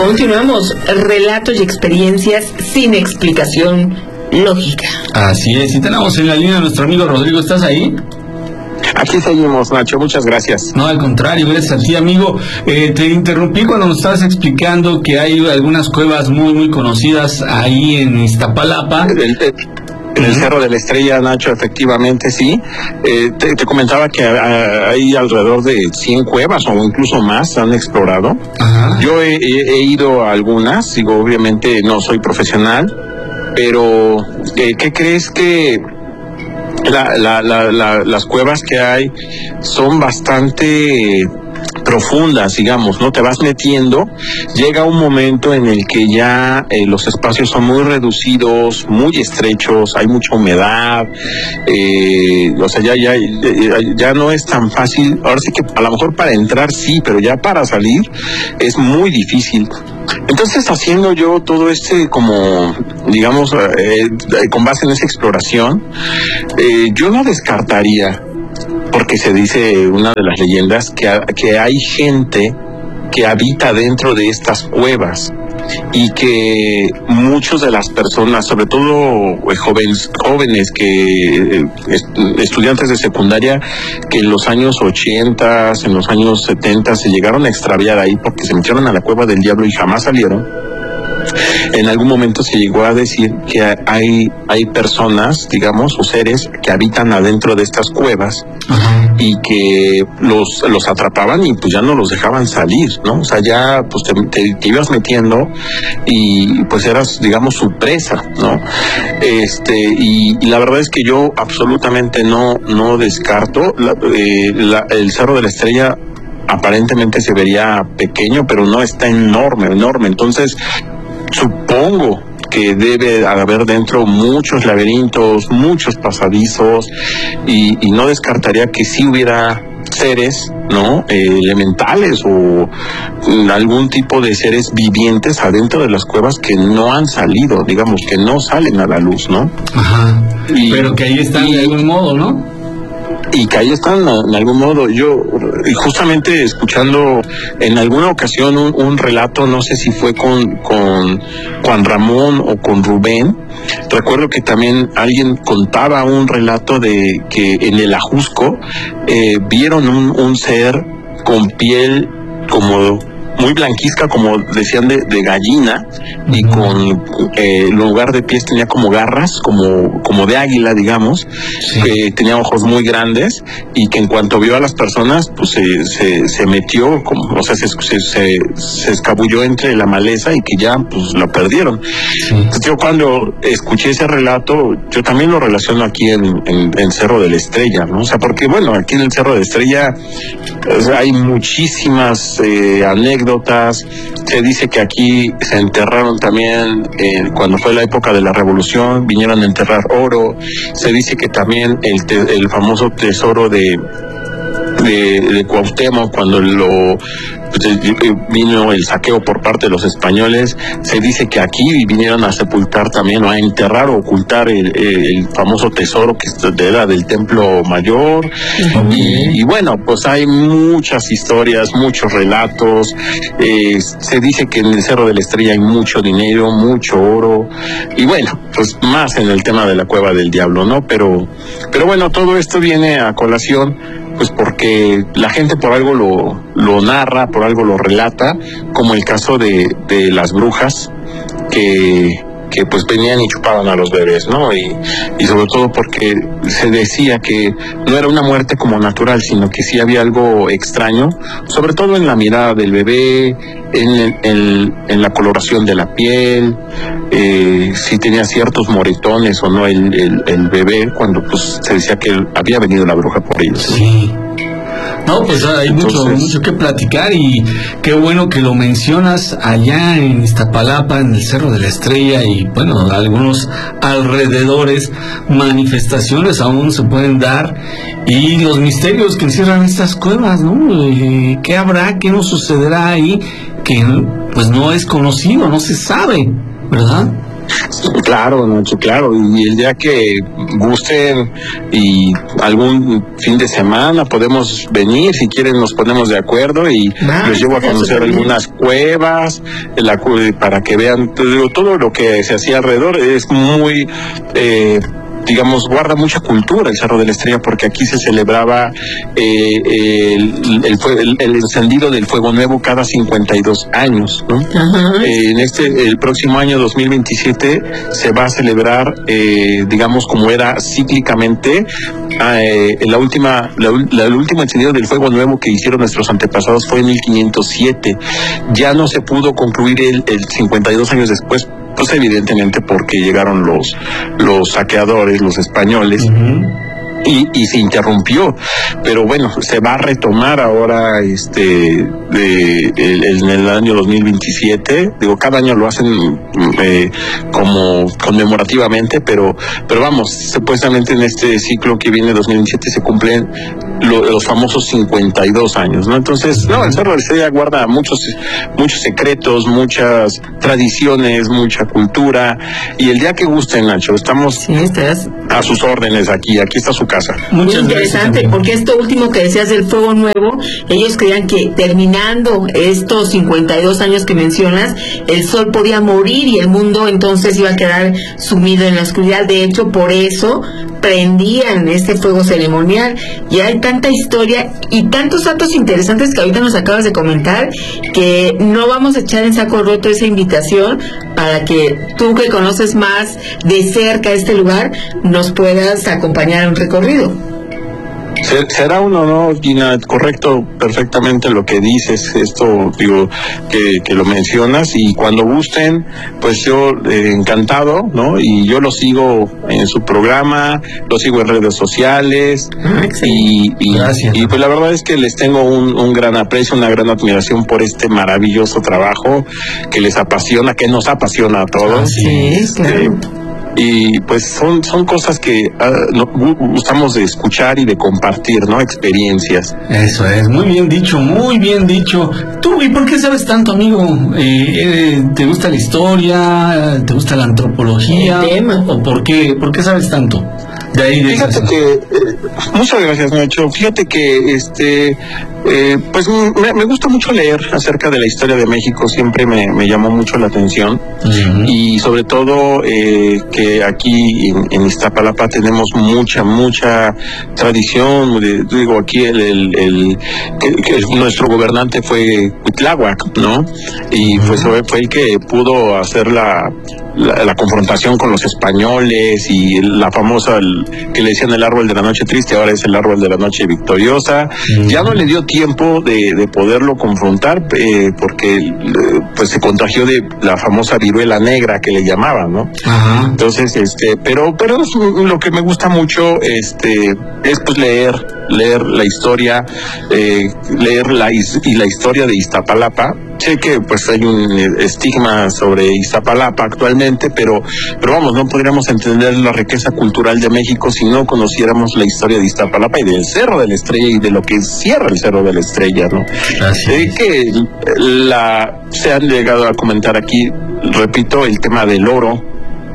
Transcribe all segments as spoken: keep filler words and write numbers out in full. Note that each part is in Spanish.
Continuamos, relatos y experiencias sin explicación lógica. Así es, y tenemos en la línea a nuestro amigo Rodrigo, ¿estás ahí? Aquí seguimos, Nacho, muchas gracias. No, al contrario, gracias a ti, amigo. Eh, te interrumpí cuando nos estabas explicando que hay algunas cuevas muy, muy conocidas ahí en Iztapalapa. El, el, en el Cerro de la Estrella, Nacho, efectivamente, sí. Eh, te, te comentaba que a, hay alrededor de cien cuevas o incluso más han explorado. Ajá. Yo he, he, he ido a algunas, digo, obviamente no soy profesional, pero eh, ¿qué crees que La, la, la, la, las cuevas que hay son bastante profundas, digamos, ¿no? Te vas metiendo, llega un momento en el que ya eh, los espacios son muy reducidos, muy estrechos, hay mucha humedad, eh, o sea, ya, ya, ya, ya no es tan fácil, ahora sí que a lo mejor para entrar sí, pero ya para salir es muy difícil. Entonces, haciendo yo todo este, como, digamos, eh, con base en esa exploración, eh, yo no descartaría, porque se dice una de las leyendas, que, que hay gente que habita dentro de estas cuevas y que muchos de las personas, sobre todo eh, jóvenes, jóvenes que eh, estudiantes de secundaria, que en los años ochenta, en los años setenta se llegaron a extraviar ahí porque se metieron a la cueva del diablo y jamás salieron. En algún momento se llegó a decir que hay, hay personas, digamos, o seres que habitan adentro de estas cuevas. Ajá. Y que los, los atrapaban y pues ya no los dejaban salir, ¿no? O sea, ya pues te, te, te ibas metiendo y pues eras, digamos, su presa, ¿no? Este, y, y la verdad es que yo absolutamente no, no descarto la, eh, la, el Cerro de la Estrella. Aparentemente se vería pequeño, pero no, está enorme, enorme. Entonces, supongo que debe haber dentro muchos laberintos, muchos pasadizos, y, y no descartaría que sí hubiera seres, ¿no? Eh, elementales o algún tipo de seres vivientes adentro de las cuevas que no han salido, digamos, que no salen a la luz, ¿no? Ajá. Y, pero que ahí están y, de algún modo, ¿no? Y que ahí están en algún modo. Yo, justamente escuchando en alguna ocasión un, un relato, no sé si fue con, con Juan Ramón o con Rubén, recuerdo que también alguien contaba un relato de que en el Ajusco eh, vieron un, un ser con piel como muy blanquizca, como decían, de, de gallina, y con eh, en lugar de pies tenía como garras, como, como de águila, digamos, sí. Que tenía ojos muy grandes, y que en cuanto vio a las personas, pues se, se, se metió, como, o sea, se, se, se, se escabulló entre la maleza y que ya pues lo perdieron. Sí. Entonces yo cuando escuché ese relato, yo también lo relaciono aquí en, en, en Cerro de la Estrella, ¿no? O sea, porque bueno, aquí en el Cerro de la Estrella o sea, hay muchísimas eh, anécdotas. Se dice que aquí se enterraron también, eh, cuando fue la época de la Revolución, vinieron a enterrar oro. Se dice que también el, te, el famoso tesoro de, de, de Cuauhtémoc, cuando lo pues, vino el saqueo por parte de los españoles, se dice que aquí vinieron a sepultar también, o a enterrar o ocultar el, el famoso tesoro que era del Templo Mayor. Uh-huh. y, y bueno, pues hay muchas historias, muchos relatos. Eh, se dice que en el Cerro de la Estrella hay mucho dinero, mucho oro, y bueno, pues más en el tema de la Cueva del Diablo, ¿no? Pero, pero bueno, todo esto viene a colación pues porque la gente por algo lo, lo narra, por algo lo relata, como el caso de, de las brujas que, que pues venían y chupaban a los bebés, ¿no? Y, y sobre todo porque se decía que no era una muerte como natural, sino que sí había algo extraño, sobre todo en la mirada del bebé, en, el, en, en la coloración de la piel, eh, si tenía ciertos moretones o no el, el, el bebé, cuando pues se decía que había venido la bruja por ellos, ¿no? Sí. No, pues hay Entonces, mucho mucho que platicar, y qué bueno que lo mencionas allá en Iztapalapa, en el Cerro de la Estrella, y bueno, algunos alrededores, manifestaciones aún se pueden dar, y los misterios que encierran estas cuevas, ¿no? Eh, ¿Qué habrá? ¿Qué nos sucederá ahí? Que pues no es conocido, no se sabe, ¿verdad? Claro, Nacho, claro, y el día que gusten y algún fin de semana podemos venir, si quieren nos ponemos de acuerdo y ah, los llevo a conocer algunas cuevas, la, para que vean todo, todo lo que se hacía alrededor. Es muy... Eh, digamos, guarda mucha cultura el Cerro de la Estrella, porque aquí se celebraba eh, el, el, el, el encendido del Fuego Nuevo cada cincuenta y dos años, ¿no? Eh, en este, el próximo año dos mil veintisiete se va a celebrar, eh, digamos, como era cíclicamente, eh, la última, la, la, el último encendido del Fuego Nuevo que hicieron nuestros antepasados fue en mil quinientos siete. Ya no se pudo concluir el, el cincuenta y dos años después, pues evidentemente porque llegaron los los saqueadores, los españoles. Uh-huh. Y, y se interrumpió, pero bueno, se va a retomar ahora este de, el, en el año dos mil veintisiete. Digo, cada año lo hacen eh, como conmemorativamente, pero pero vamos, supuestamente en este ciclo que viene dos mil veintisiete se cumplen lo, los famosos cincuenta y dos años, ¿no? Entonces, no, el Cerro de la Estrella guarda muchos muchos secretos, muchas tradiciones, mucha cultura, y el día que gusten, Nacho, estamos sí, estás a sus órdenes aquí, aquí está su casa. Muchas Muy interesante, gracias, porque esto último que decías del Fuego Nuevo, ellos creían que terminando estos cincuenta y dos años que mencionas, el sol podía morir y el mundo entonces iba a quedar sumido en la oscuridad. De hecho, por eso prendían este fuego ceremonial, y hay tanta historia y tantos datos interesantes que ahorita nos acabas de comentar, que no vamos a echar en saco roto esa invitación para que tú, que conoces más de cerca este lugar, nos puedas acompañar a un recorrido. Será un honor, Gina, correcto, perfectamente lo que dices, esto digo que, que lo mencionas, y cuando gusten, pues yo eh, encantado, ¿no? Y yo lo sigo en su programa, lo sigo en redes sociales, ah, y, y, y pues la verdad es que les tengo un, un gran aprecio, una gran admiración por este maravilloso trabajo que les apasiona, que nos apasiona a todos. Sí, este, claro. Y pues son son cosas que uh, nos gustamos de escuchar y de compartir, ¿no? Experiencias. Eso es, muy bien dicho, muy bien dicho. Tú, ¿y por qué sabes tanto, amigo? Eh, eh, ¿Te gusta la historia? ¿Te gusta la antropología? El tema. ¿O por qué, por qué sabes tanto? De ahí, de Fíjate eso. que, eh, muchas gracias, Nacho. Fíjate que, este, eh, pues me, me gusta mucho leer acerca de la historia de México, siempre me, me llamó mucho la atención. Uh-huh. Y sobre todo, eh, que aquí en, en Iztapalapa tenemos mucha, mucha tradición. De, digo, aquí el, el, el que, que nuestro gobernante fue Cuitláhuac, ¿no? Y uh-huh. pues fue, fue el que pudo hacer la, la, la confrontación con los españoles, y la famosa, el, que le decían el árbol de la noche triste, ahora es el árbol de la noche victoriosa. Mm. Ya no le dio tiempo de, de poderlo confrontar, eh, porque eh, pues se contagió de la famosa viruela negra que le llamaban, ¿no? Ajá. Entonces, este, pero, pero es lo que me gusta mucho, este, es pues leer, leer la historia, eh, leer la y la historia de Iztapalapa. Sé que pues hay un estigma sobre Iztapalapa actualmente, pero, pero vamos, no podríamos entender la riqueza cultural de México si no conociéramos la historia de Iztapalapa y del Cerro de la Estrella y de lo que encierra el Cerro de la Estrella, ¿no? Sé que la, se han llegado a comentar aquí, repito, el tema del oro.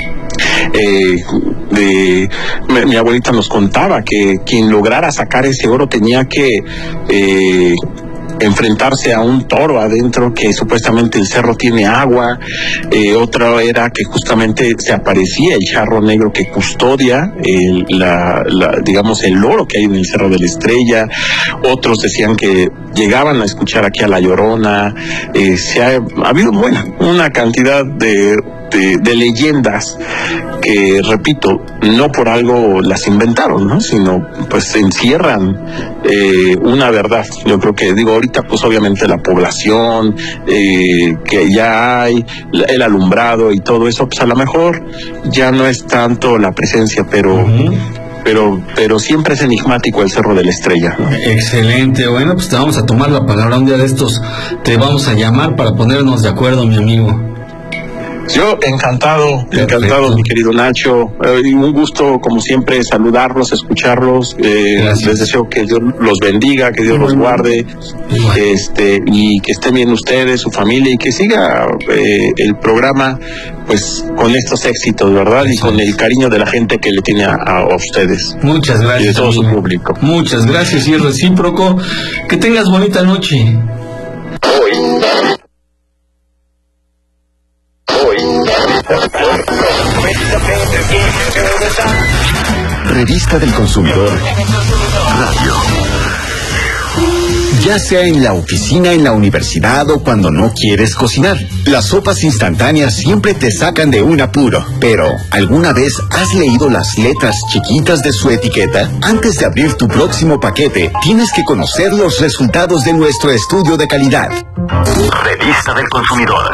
Eh, de, mi, mi abuelita nos contaba que quien lograra sacar ese oro tenía que eh, enfrentarse a un toro adentro, que supuestamente el cerro tiene agua. Eh, otra era que justamente se aparecía el charro negro que custodia el, la, la, digamos, el oro que hay en el Cerro de la Estrella. Otros decían que llegaban a escuchar aquí a La Llorona. Eh, se ha, ha habido, bueno, una cantidad de De, de leyendas que, repito, no por algo las inventaron, ¿no? Sino pues encierran eh, una verdad. Yo creo que, digo, ahorita pues obviamente la población eh, que ya hay, el alumbrado y todo eso, pues a lo mejor ya no es tanto la presencia, pero... Uh-huh. Pero, pero siempre es enigmático el Cerro de la Estrella, ¿no? Excelente, bueno, pues te vamos a tomar la palabra un día de estos, te vamos a llamar para ponernos de acuerdo, mi amigo. Yo encantado, Perfecto. encantado, mi querido Nacho. Eh, y un gusto, como siempre, saludarlos, escucharlos. Eh, les deseo que Dios los bendiga, que Dios los guarde, este, y que estén bien ustedes, su familia, y que siga eh, el programa, pues, con estos éxitos, ¿verdad? Y con el cariño de la gente que le tiene a, a ustedes. Muchas gracias. Y de todo amigo. su público. Muchas gracias, y es recíproco. Que tengas bonita noche. Revista del Consumidor Radio. Ya sea en la oficina, en la universidad o cuando no quieres cocinar, las sopas instantáneas siempre te sacan de un apuro. Pero, ¿alguna vez has leído las letras chiquitas de su etiqueta? Antes de abrir tu próximo paquete, tienes que conocer los resultados de nuestro estudio de calidad. Revista del Consumidor.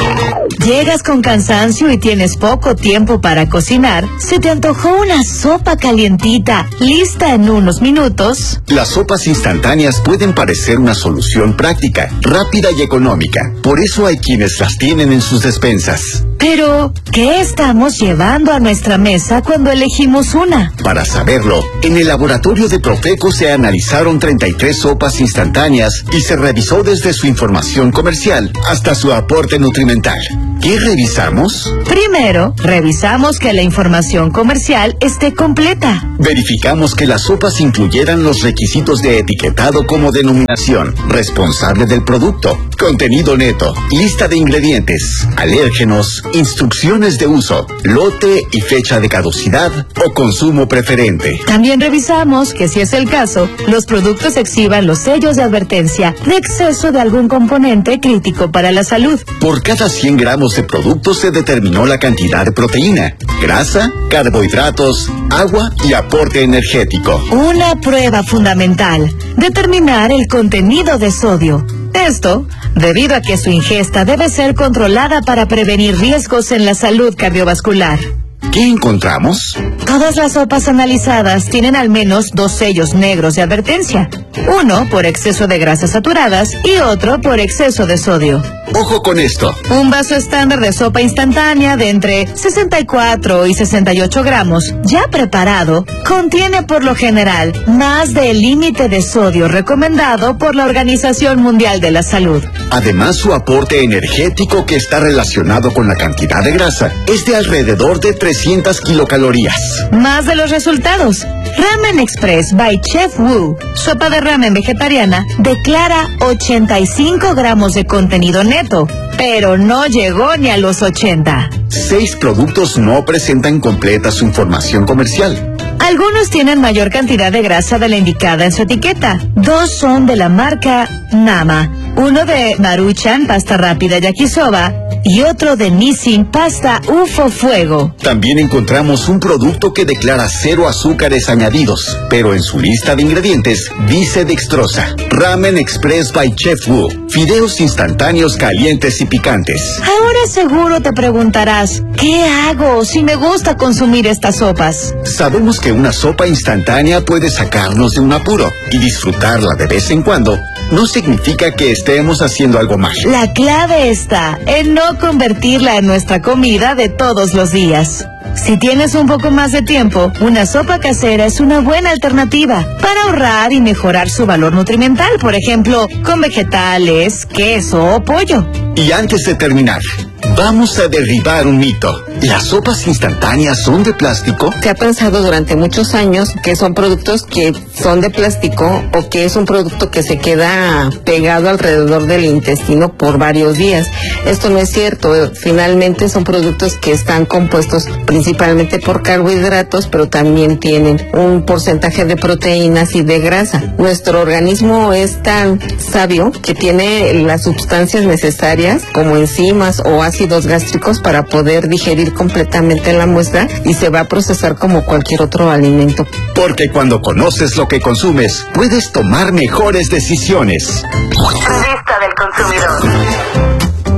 Llegas con cansancio y tienes poco tiempo para cocinar. ¿Se te antojó una sopa calientita, lista en unos minutos? Las sopas instantáneas pueden parecer una solución práctica, rápida y económica. Por eso hay quienes las tienen en sus despensas. Pero, ¿qué estamos llevando a nuestra mesa cuando elegimos una? Para saberlo, en el laboratorio de Profeco se analizaron treinta y tres sopas instantáneas y se revisó desde su información comercial hasta su aporte nutrimental. ¿Qué revisamos? Primero, revisamos que la información comercial esté completa. Verificamos que las sopas incluyeran los requisitos de etiquetado como denominación, responsable del producto, contenido neto, lista de ingredientes, alérgenos, instrucciones de uso, lote y fecha de caducidad o consumo preferente. También revisamos que, si es el caso, los productos exhiban los sellos de advertencia de exceso de algún componente crítico para la salud. Por cada cien gramos de producto se determinó la cantidad de proteína, grasa, carbohidratos, agua y aporte energético. Una prueba fundamental: determinar el contenido de sodio. Esto, debido a que su ingesta debe ser controlada para prevenir riesgos en la salud cardiovascular. ¿Qué encontramos? Todas las sopas analizadas tienen al menos dos sellos negros de advertencia. Uno por exceso de grasas saturadas y otro por exceso de sodio. Ojo con esto. Un vaso estándar de sopa instantánea de entre sesenta y cuatro y sesenta y ocho gramos, ya preparado, contiene por lo general más del límite de sodio recomendado por la Organización Mundial de la Salud. Además, su aporte energético, que está relacionado con la cantidad de grasa, es de alrededor de trescientas kilocalorías. Más de los resultados. Ramen Express by Chef Wu, sopa de ramen vegetariana, declara ochenta y cinco gramos de contenido neto, pero no llegó ni a los ochenta. Seis productos no presentan completa su información comercial. Algunos tienen mayor cantidad de grasa de la indicada en su etiqueta. Dos son de la marca Nama, uno de Maruchan, pasta rápida yakisoba, y otro de Nissin, pasta U F O Fuego. También encontramos un producto que declara cero azúcares añadidos, pero en su lista de ingredientes dice dextrosa. Ramen Express by Chef Wu, fideos instantáneos calientes y picantes. Ahora seguro te preguntarás, ¿qué hago si me gusta consumir estas sopas? Sabemos que una sopa instantánea puede sacarnos de un apuro, y disfrutarla de vez en cuando no significa que estemos haciendo algo mal. La clave está en no convertirla en nuestra comida de todos los días. Si tienes un poco más de tiempo, una sopa casera es una buena alternativa para ahorrar y mejorar su valor nutrimental, por ejemplo, con vegetales, queso o pollo. Y antes de terminar, vamos a derribar un mito. ¿Las sopas instantáneas son de plástico? Se ha pensado durante muchos años que son productos que son de plástico o que es un producto que se queda pegado alrededor del intestino por varios días. Esto no es cierto. Finalmente son productos que están compuestos principalmente por carbohidratos, pero también tienen un porcentaje de proteínas y de grasa. Nuestro organismo es tan sabio que tiene las sustancias necesarias como enzimas o ácidos gástricos para poder digerir completamente la muestra y se va a procesar como cualquier otro alimento. Porque cuando conoces lo que consumes, puedes tomar mejores decisiones. Lista del consumidor. Si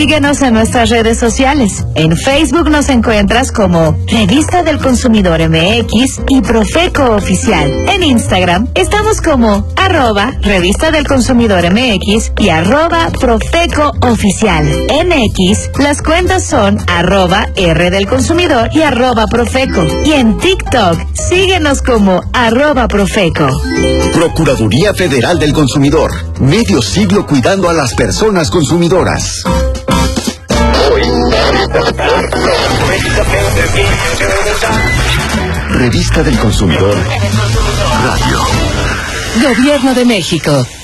Síguenos en nuestras redes sociales. En Facebook nos encuentras como Revista del Consumidor M X y Profeco Oficial. En Instagram estamos como arroba Revista del Consumidor M X y arroba Profeco Oficial. En X, las cuentas son arroba R del Consumidor y arroba Profeco. Y en TikTok, síguenos como arroba Profeco. Procuraduría Federal del Consumidor. Medio siglo cuidando a las personas consumidoras. Revista del Consumidor Radio. Gobierno de México.